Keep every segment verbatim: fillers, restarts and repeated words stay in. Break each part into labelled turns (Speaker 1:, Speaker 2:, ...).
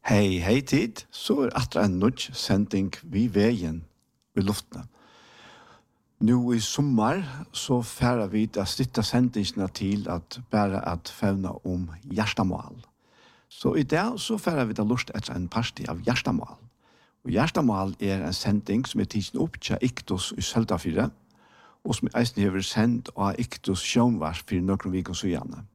Speaker 1: Hei, hei tid, så er atra en nudge sending vi veien i luftene. Nå i sommar så færer vi til å stytte sendingsene til at bare at fevne om hjertemål. Så i dag så færer vi til lust etter en parti av hjertemål. Og hjertemål er en sending som er tidsen opp til Iktus i Søltafire, og som eisen har vært sendt av Iktus sjønvars for noen viker så gjerne.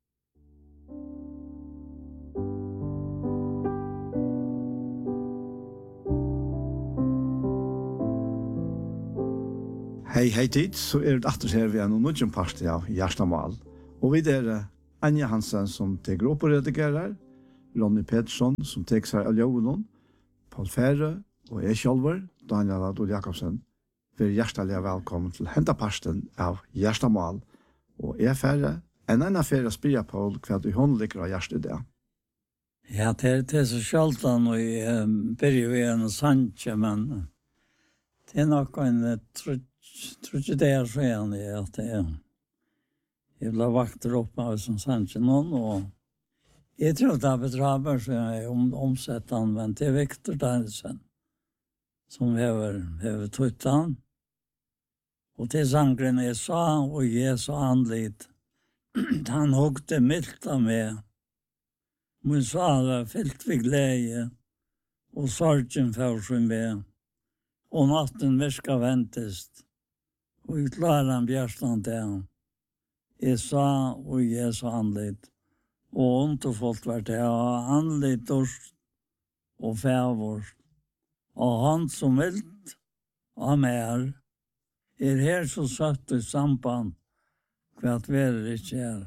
Speaker 1: Hei, hei tid, så er det atter her vi er noen nødgjent parti av Gjerstamal. Og vi er Anja Hansen som teker opp og redigerer, Ronny Pedersson som teker seg av Ljøvelen, Paul Fære og jeg selv, Daniel Adol Jakobsen. Vi er hjertelig velkommen til henteparsten av Gjerstamal. Og jeg Fære, en annen Fære spyrer på hva du håndlikker av Gjerst i det.
Speaker 2: Ja, det er, det er så skjøltan, og jeg um, begynner jo en sandje, men det er nok en trutt. Jeg tror ikke det er så enig at det er. Jeg ble vakter opp av som sannsyn noen, og jeg tror det er betraber så jeg om, omsett han, men det er Victor Danielsen som hever, hever tøtt han. Og til sangren jeg sa, og jeg så anlitt, han hugte mildt av meg. Min sal var fyllt ved glede, og sorgen for seg med, og natten virka ventest. Og jeg klarer han bjørstand til han. Jeg sa, og jeg sa anlitt. Og underfullt var det, og anlitt dorsk og fævors. Og han som vilt av mer, er her så søtt i samband, hva at vi er ikke er.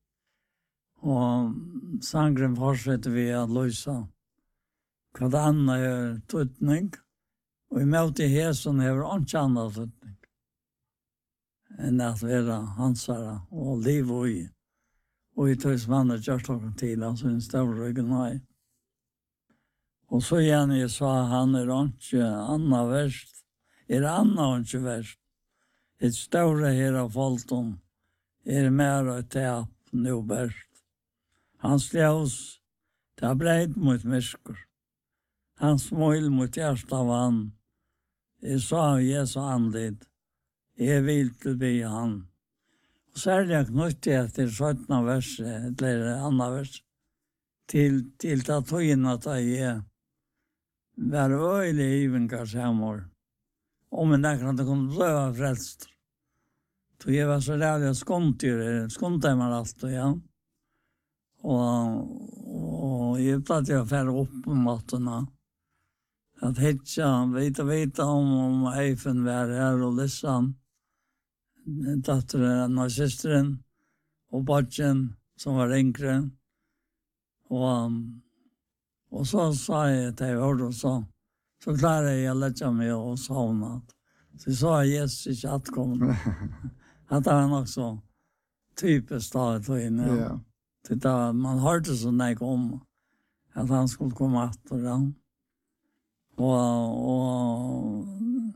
Speaker 2: Og sangren fortsetter vi å løse. Hva det andre er tøtning, og i møte i hesen er det ikke annet tøtning. enn at være hansara og liv og i. Og i tøys mann er gjørst åkken til, altså en større ryggen nei. Og så igjen jeg sa, han er ikke anna verst, er anna ikke verst. Et større her av folken er mer og tap nå verst. Hans ljøs, det er breid mot mysker. Hans mål mot hjärsta vann. Jeg sa Jesu anlitt, jeg vil til be han. Og særlig jeg knyttet etter sjøttende verset, eller andre vers, til, til ta tøyene at jeg var øyelig ivenkar samår. Og men der kan det kunne bløve frelst. Så jeg var så rævlig skontyr, skontet meg alt, ja. Og, og jeg tatt jeg færre opp på mattene. At hitja, vita vita om, om Eifen var her og Lissan. Datteren av systeren og Badjen som var yngre. Og, og så sa jeg til jeg hørte og så, så klarer jeg å lette meg og savne. Så jeg sa Jesus ikke atkomne. At det var nok så typisk da jeg tog inn. Ja. Ja. Man hørte så nek om at han skulle komme etter den. Og, og,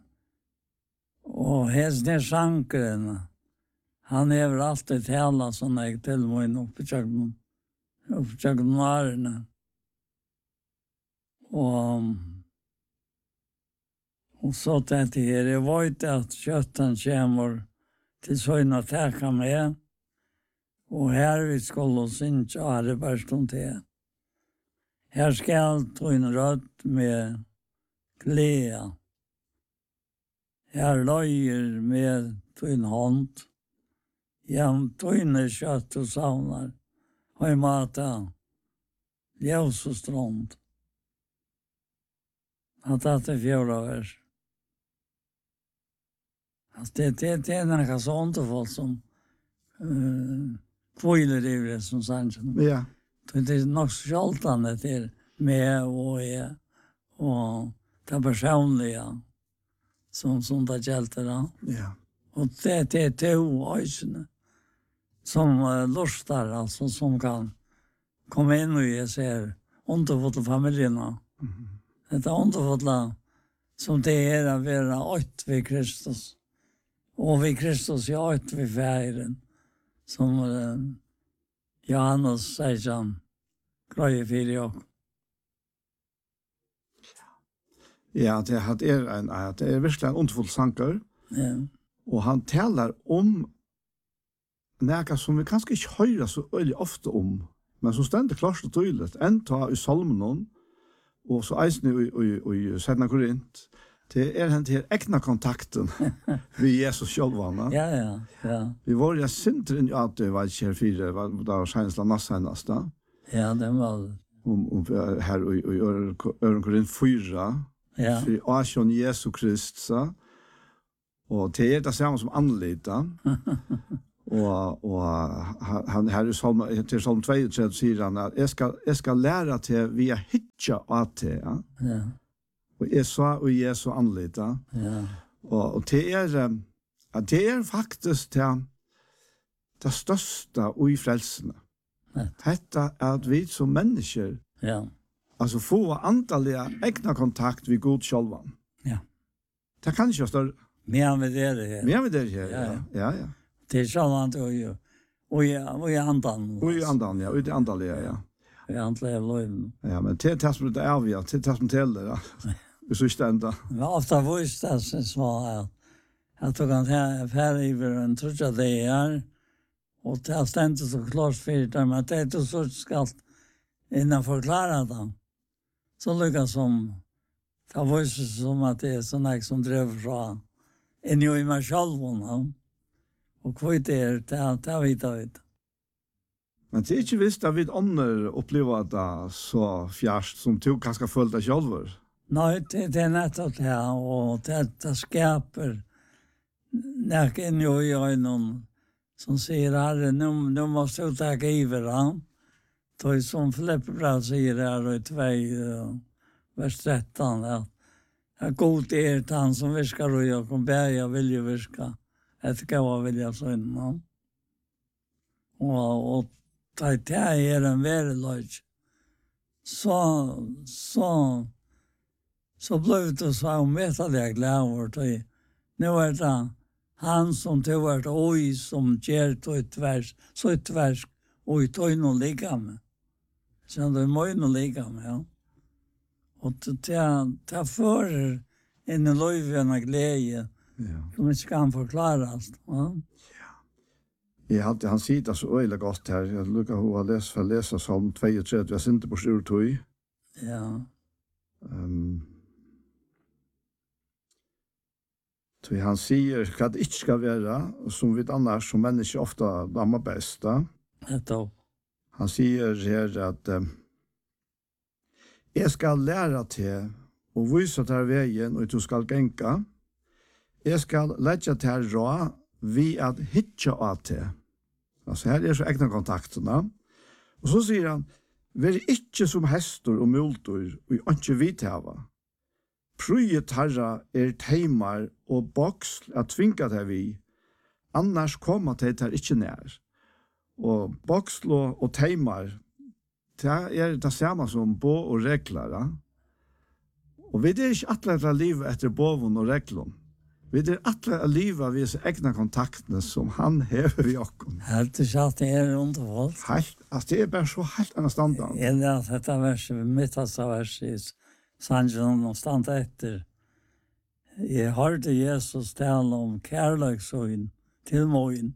Speaker 2: og hesne sjankeren, han hever alltid tala sånn jeg til meg oppe i kjøkkenvarene. Og, og så tenkte jeg, jeg vet at kjøtten kommer til søgn og teka med, og her vi skulle synge og her er bare stund til. Her skal tog en rødt med gleda. Her løyer med tøyn hånd. Ja, tøyne kjøtt og savner. Og i mata, ljøs og strånd. At det er fjorda vers. Altså, det, det, det er noe så underfullt som uh, kviler i det som sannsyn.
Speaker 1: Ja.
Speaker 2: Det er nok skjoltende til med og jeg. Og det er personlige som, som det gjelder da.
Speaker 1: Ja.
Speaker 2: Og det, det er to øysene som uh, lustar, altså, som kan komme inn og jeg ser underfulle familiene. Mm-hmm. Det er underfulle som det er å være ått ved Kristus. Og ved Kristus er ått ved feiren. Som uh, Johannes sier sånn, grøye fire og
Speaker 1: Ja, det hat er en, det er virkelig en underfull sanger.
Speaker 2: Ja.
Speaker 1: Og han taler om noe som vi kanskje ikke hører så veldig ofte om, men som stendet klart og tydelig. En ta i salmen, og så eisen i, i, i Sedna Korint, det er den til egna kontakten vi Jesus sjølvane.
Speaker 2: Ja, ja, ja.
Speaker 1: Vi var jo sinter inn i at det var ikke fire, det var skjensla nassenast da.
Speaker 2: Ja, det var det.
Speaker 1: Om, om her i, i Øren Korint fyra,
Speaker 2: Ja.
Speaker 1: for Asjon Jesu Krist, så. Og det er det samme som anlita. og, og han her i Salm, til Salm tjuetre sier han at jeg skal, jeg skal lære til via hitja at det, ja.
Speaker 2: Ja.
Speaker 1: Og jeg sa og Jesu anlita.
Speaker 2: Ja.
Speaker 1: Og, og det er, ja, det er faktisk det, det største i frelsene. Dette er at vi som mennesker,
Speaker 2: Ja.
Speaker 1: altså få andaliga egna kontakt med Gud självan.
Speaker 2: Ja.
Speaker 1: Det kan inte större.
Speaker 2: Men vi det det här.
Speaker 1: Men vi det här.
Speaker 2: Ja,
Speaker 1: Ja, ja. ja.
Speaker 2: Det är så att och och ja, och i andan.
Speaker 1: Och i andan, ja. Och i andaliga, ja.
Speaker 2: I andliga löven.
Speaker 1: Ja, men det är det som det är vi, det är det som täller, ja. Vi så stända.
Speaker 2: Men ofta visst det så att att du kan ha färg över en trutcha det är och det är ständigt så klart för dem att det är så ska innan förklara dem. Så lyckas som det var så som att det är såna som drev från en ju i mig själv hon. Och vad det är det det vet jag inte.
Speaker 1: Men det är inte visst att vi ånder upplever det så fjärst som du kanske följt dig själv.
Speaker 2: Nej, det, det är nettopp det här och det, det skapar när en ju i någon som säger herre, nu, nu måste du ta giver han. Då är som Filippe bra säger här i två uh, vers tretton ja. Jag god är det han som viskar och jag kan bärga vill ju viska. Jag tycker jag vill jag så innan. Och, och det är en värdelöj. Så, så, så blev det så omättliga glädjer till. Nu är det han som tog ett oj som ger till ett vers, så ett vers och ett oj nog lika med. Så det är möjligt nog lika med, ja. Och det tar för en i löjvena glädje
Speaker 1: Ja.
Speaker 2: som inte kan förklaras. Ja.
Speaker 1: Jag hade han sitter så öle gott här. Jag lukar hur att läsa för läsa Psalm tjugotre. Jag synte på stor tog.
Speaker 2: Ja.
Speaker 1: Ehm Så han säger att det inte ska vara som vi annars som människor ofta dammar bästa.
Speaker 2: Eto.
Speaker 1: Han säger här att eh, jag ska lära till och visa till vägen och du ska gänka. Jag ska lägga till rå vi att hitcha att det. Alltså här är så egna kontakterna. Och så säger han, vær ikke som hester og multor og ikke vidhava. Prøye tarra er teimar og boksl at tvinga det vi, annars kommer det der ikke nær. Og boksl og teimar, det er det samme som bo og regler. Og vi er ikke atle livet etter boven og reglene. Vi er atle livet ved egna kontaktene som han hever i okken.
Speaker 2: Helt ikke at det er underholdt.
Speaker 1: Helt, altså det er bare så helt annet standard.
Speaker 2: Er det at dette verset, mittaste verset i Sangen og stand etter. Jeg hørte Jesus tale om kærløksøyn til måen.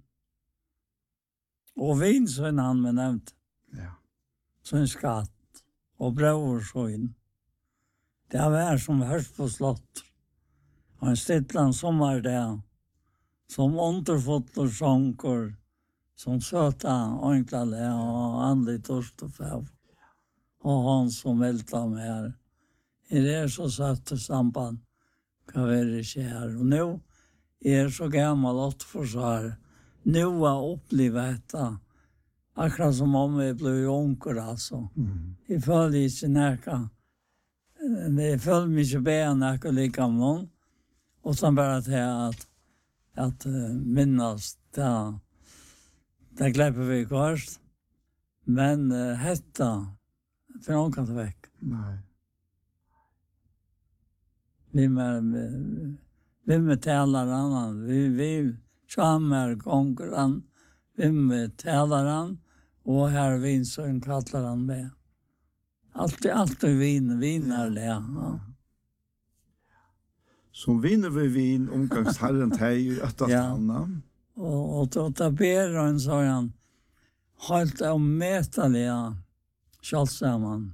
Speaker 2: Og vinsøyn han med nevnt.
Speaker 1: Ja.
Speaker 2: Sånn skatt og brøversøyn. Det er vær som hørt på slott. Og en stittland sommer der, som underfotler sjanker, som søta ånklade og andlig torst og fæv. Og han som velta med her. I det er så søtte samband, kan være kjær. Og nå er så gammel åt forsvar. Nå har jeg opplevd dette. Akkurat som om jeg ble unker, altså.
Speaker 1: Mm.
Speaker 2: Jeg føler ikke nækka. Jeg føler meg ikke bedre nækka like om noen. Och sen bara till att att uh, minnas det det gläpper vi först. Men uh, hetta för någon kan ta väck.
Speaker 1: Nej.
Speaker 2: Vi med vi med talar annan. Vi vi chamar konkurren. Vi med talar an och här vinner en kallar han med. Allt allt vin vinar det. Ja.
Speaker 1: Som vinner vi vin, omgangsherren teg, etter
Speaker 2: Ja.
Speaker 1: stanna.
Speaker 2: Och och då tar ber en sån helt omätliga kärlsamman.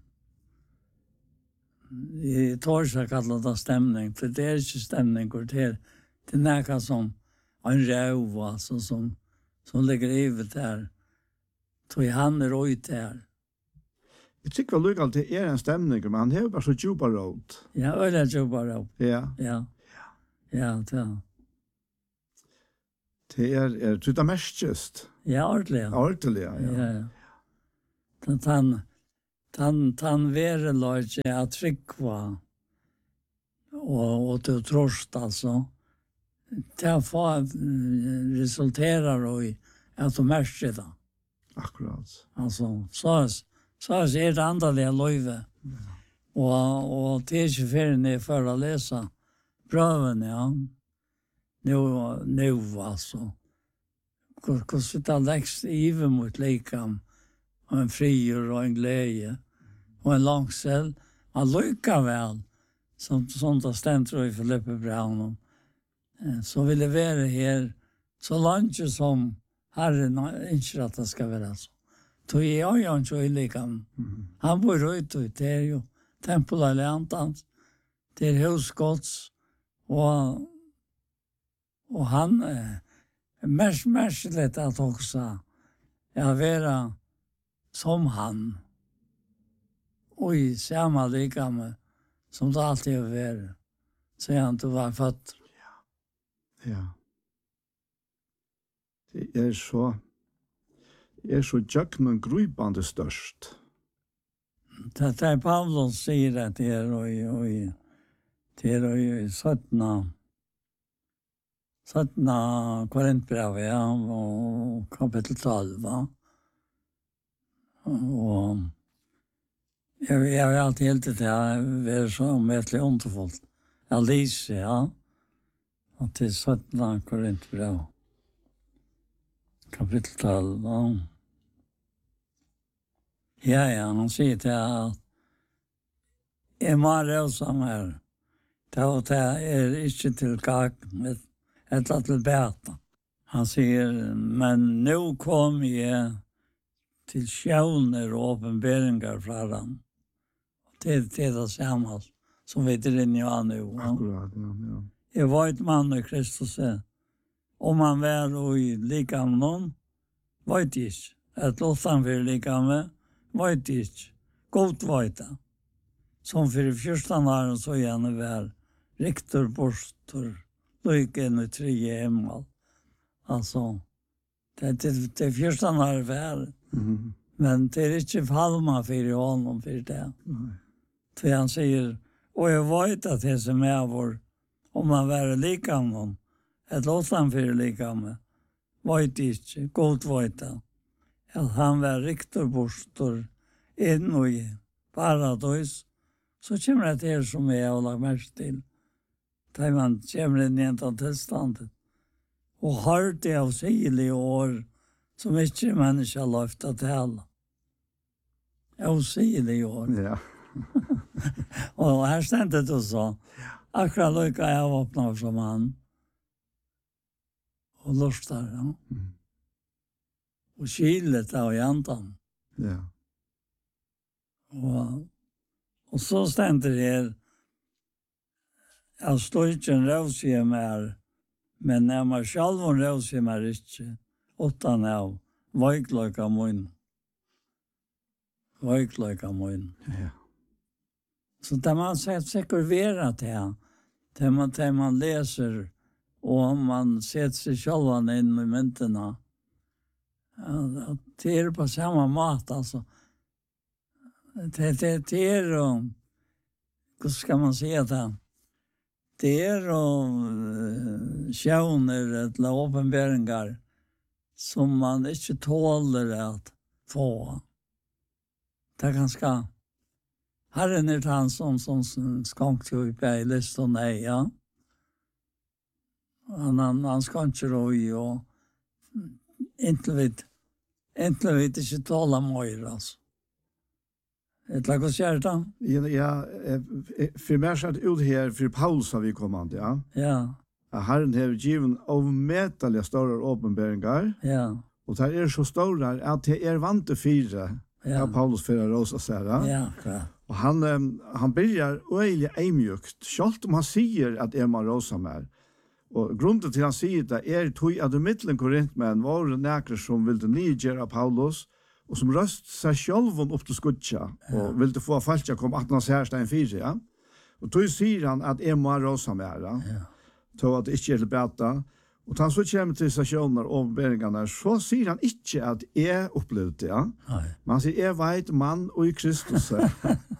Speaker 2: I torsa kallar det stämning, för det är inte stämning och det är det näka som en räv alltså som som ligger över där. Tror jag han är ute där.
Speaker 1: Jeg tykker vel lukket til er en stemning, men han har bare så djupa råd.
Speaker 2: Ja, öle jobbar.
Speaker 1: Ja.
Speaker 2: Ja. Ja, ja.
Speaker 1: Det er, er det er mestjest.
Speaker 2: Ja, ordentligt.
Speaker 1: Ordentlig, ja.
Speaker 2: Ja. Ja. Den tan tan tan vere lodge at tryggva. Och och det trost alltså. Det får resulterar i att de märker det.
Speaker 1: Akkurat.
Speaker 2: Alltså så så är det andra löve. Och och det är ju för ni för att läsa pröven ja. Nu nu alltså. Hur sitter läxt even mot likam och en frier och en glädje och en långsel. Man lyckas väl som sånt att ständra i Filippe Brown. Så vill det vara här så långt som Herren inte att det ska vara så. Då är jag ju inte i likam. Han bor ute och det är ju tempelaliantans. Det är husgods och och han är mest märkligt att också ja vara som han och i samma likam som det alltid har varit. Så han du var fått.
Speaker 1: Ja. Det er så det er så jøkken grubande størst.
Speaker 2: Det är Paulus säger att det är och och det är ju sådana sådana Korintbrev ja och kapitel tolv va. Och jag jag har alltid helt det här är så mätligt underfullt. Alice ja. Och det är sådana Korintbrev. Kapitel tolv va. Ja, ja, han sier til at jeg må røse her. Det er ikke til kak, men etter til beta. Han sier, men nå kom jeg til sjøvner og åpenberinger fra dem. Det er det samme som vi er inne i han nå.
Speaker 1: Akkurat, ja, ja.
Speaker 2: Jeg var et mann i Kristus. Om han var i likam noen, vet jeg ikke. Et låttanfyr likam med, vet jeg ikke. Godt vet jeg. Som for i fjørstan år så gjerne var rektor, borstor, lykken og tre himmel. Altså, det, det, det fjørstan år var.
Speaker 1: Mhm.
Speaker 2: Men det er ikke falma for i honom for det.
Speaker 1: Nej.
Speaker 2: Så han sier, og jeg vet at det som er vår, om man var likam noen, et låttanfyr likam med, vet jeg ikke, godt vet jeg. At han var rektor, borstor, inn og i paradis, så kommer det her som jeg har lagt mest til. Da man kommer inn i en av tilstandet. Og har det av sigelige år som ikke mennesker har løftet til alle. Av sigelige år.
Speaker 1: Ja.
Speaker 2: Og her stendte det så. Akkurat lykka jeg åpnet som han. Og lustar, ja.
Speaker 1: Mm.
Speaker 2: Og kilet av jantan.
Speaker 1: Ja.
Speaker 2: Og, og så stendte det her, jeg står ikke en røvsige mer, men jeg må selv en røvsige mer ikke, utan av veikløyka mun. Veikløyka mun.
Speaker 1: Ja.
Speaker 2: Så det man sett sikkert vera til, det man, det man leser, og man setter seg selv inn i myntene, ja, det er på samme mat, altså. Det, det, det er jo, hva skal man si det? Det er jo uh, sjøvner eller åpenberinger som man ikke tåler at få. Det er ganske, Herren er han som, som skanker jo i bei list og nei, ja. Han, han, han skanker jo i, og inntil vi, inntil vi ikke tåler mer, altså. Et lag oss gjøre det.
Speaker 1: Ja, ja, for meg satt ut her for Paulus har vi kommande, ja.
Speaker 2: Ja,
Speaker 1: At Herren har givet avmetallige store åpenbæringer,
Speaker 2: ja,
Speaker 1: og det er så store at det er vant til fire,
Speaker 2: ja.
Speaker 1: av Paulus fyra rosa særa.
Speaker 2: Ja, klart.
Speaker 1: Og han, um, han byrjar øyelig eimjukt, selv om han sier at er man rosa mer. Og grunden til han sier det er tog at i middelen korintmenn var det nekre som ville nygjøre Paulus, og som røst seg sjølven opp til skutja, og ville få folk til å komme attens herstein fire, ja. Og tog sier han at er man rosa mer, ja.
Speaker 2: Ja.
Speaker 1: Tog at det ikke er til beta. Og da han så kommer til stasjoner og overberingene, så sier han ikke at jeg opplevde det, ja.
Speaker 2: Nei.
Speaker 1: Men han sier, jeg vet mann og i Kristus.